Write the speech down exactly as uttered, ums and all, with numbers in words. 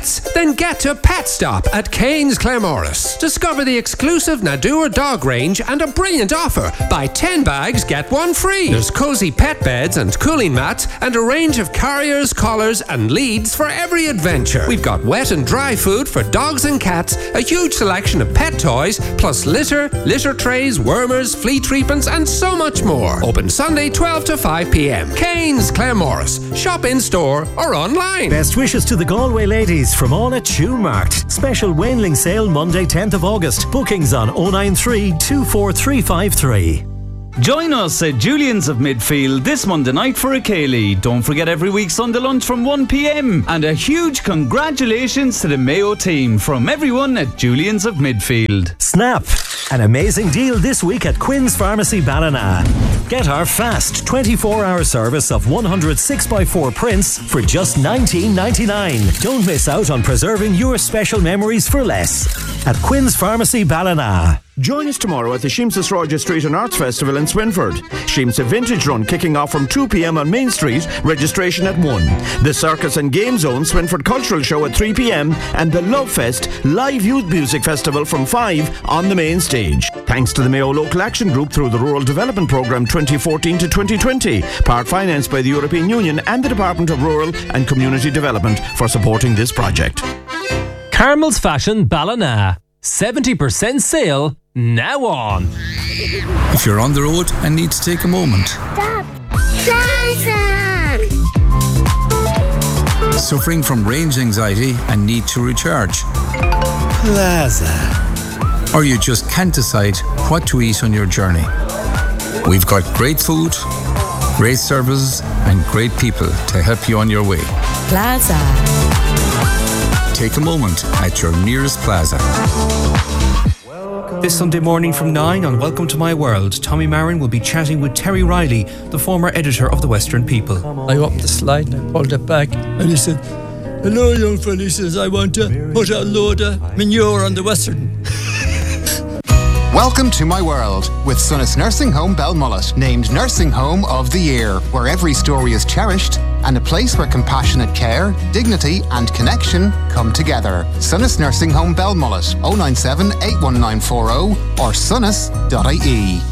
pets? Then get to Pet Stop at Cairns Claremorris. Discover the exclusive Nadur dog range and a brilliant offer. Buy ten bags, get one free. There's cosy pet beds and cooling mats and a range of carriers, collars and leads for every adventure. We've got wet and dry food for dogs and cats, a huge selection of pet toys, plus litter, litter trays, wormers, flea treatments and so much more. Open Sunday twelve to five p.m. Cairns Claremorris. Shop in store or online. Best wishes to the Galway ladies from all at Shoemarkt. Special Wainling sale Monday tenth of August. Bookings on oh nine three, two four three five three. Join us at Julian's of Midfield this Monday night for a Ceilidh. Don't forget every week Sunday lunch from one p.m. And a huge congratulations to the Mayo team from everyone at Julian's of Midfield. Snap! An amazing deal this week at Quinn's Pharmacy Ballina. Get our fast twenty-four hour service of one hundred six by four prints for just nineteen ninety-nine. Don't miss out on preserving your special memories for less at Quinn's Pharmacy Ballina. Join us tomorrow at the Sheems's Roger Street and Arts Festival in Swinford. Sheem's Vintage Run kicking off from two p.m. on Main Street, registration at one. The Circus and Game Zone Swinford Cultural Show at three p.m. and the Love Fest Live Youth Music Festival from five on the main stage. Thanks to the Mayo Local Action Group through the Rural Development Programme twenty fourteen to twenty twenty, part financed by the European Union and the Department of Rural and Community Development for supporting this project. Carmel's Fashion Ballina. seventy percent sale now on. If you're on the road and need to take a moment. Stop! Plaza! Suffering from range anxiety and need to recharge. Plaza. Or you just can't decide what to eat on your journey. We've got great food, great services and great people to help you on your way. Plaza. Take a moment at your nearest Plaza. This Sunday morning from nine on Welcome to My World, Tommy Marin will be chatting with Terry Riley, the former editor of The Western People. I opened the slide and I pulled it back and he said, "Hello young fella," he says, "I want to put a load of manure on the Western." Welcome to My World with Sunnis Nursing Home Belmullet, named Nursing Home of the Year, where every story is cherished and a place where compassionate care, dignity and connection come together. Sunnis Nursing Home Belmullet, oh nine seven, eight one nine four oh or sunnis dot I E.